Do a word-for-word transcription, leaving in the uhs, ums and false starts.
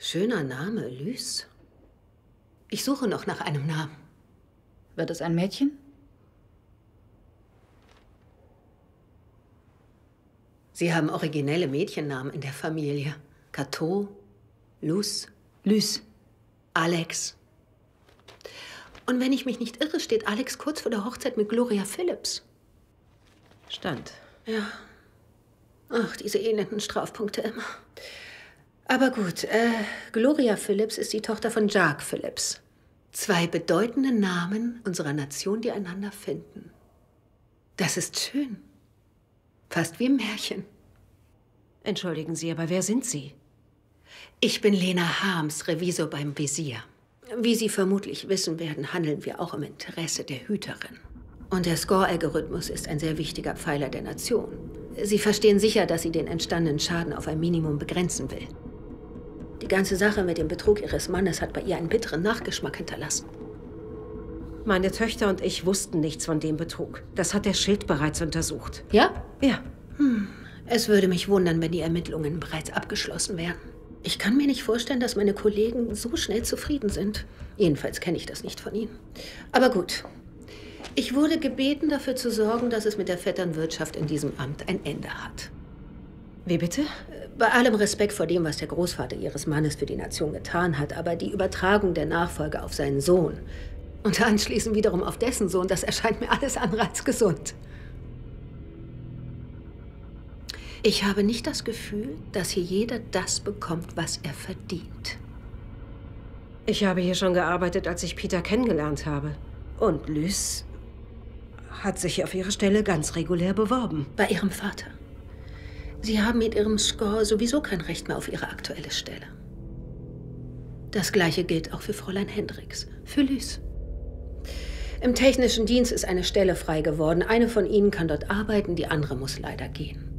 Schöner Name, Lys. Ich suche noch nach einem Namen. Wird es ein Mädchen? Sie haben originelle Mädchennamen in der Familie. Cato, Luz, Lys. Alex. Und wenn ich mich nicht irre, steht Alex kurz vor der Hochzeit mit Gloria Phillips. Stand. Ja. Ach, diese elenden Strafpunkte immer. Aber gut, äh, Gloria Phillips ist die Tochter von Jacques Phillips. Zwei bedeutende Namen unserer Nation, die einander finden. Das ist schön. Fast wie im Märchen. Entschuldigen Sie, aber wer sind Sie? Ich bin Lena Harms, Revisor beim Visier. Wie Sie vermutlich wissen werden, handeln wir auch im Interesse der Hüterin. Und der Score-Algorithmus ist ein sehr wichtiger Pfeiler der Nation. Sie verstehen sicher, dass sie den entstandenen Schaden auf ein Minimum begrenzen will. Die ganze Sache mit dem Betrug ihres Mannes hat bei ihr einen bitteren Nachgeschmack hinterlassen. Meine Töchter und ich wussten nichts von dem Betrug. Das hat der Schild bereits untersucht. Ja? Ja. Hm. Es würde mich wundern, wenn die Ermittlungen bereits abgeschlossen wären. Ich kann mir nicht vorstellen, dass meine Kollegen so schnell zufrieden sind. Jedenfalls kenne ich das nicht von ihnen. Aber gut. Ich wurde gebeten, dafür zu sorgen, dass es mit der Vetternwirtschaft in diesem Amt ein Ende hat. Wie bitte? Bei allem Respekt vor dem, was der Großvater Ihres Mannes für die Nation getan hat, aber die Übertragung der Nachfolge auf seinen Sohn und anschließend wiederum auf dessen Sohn, das erscheint mir alles andere als gesund. Ich habe nicht das Gefühl, dass hier jeder das bekommt, was er verdient. Ich habe hier schon gearbeitet, als ich Peter kennengelernt habe. Und Lys hat sich auf ihre Stelle ganz regulär beworben. Bei Ihrem Vater. Sie haben mit Ihrem Score sowieso kein Recht mehr auf Ihre aktuelle Stelle. Das Gleiche gilt auch für Fräulein Hendricks, für Lys. Im technischen Dienst ist eine Stelle frei geworden. Eine von Ihnen kann dort arbeiten, die andere muss leider gehen.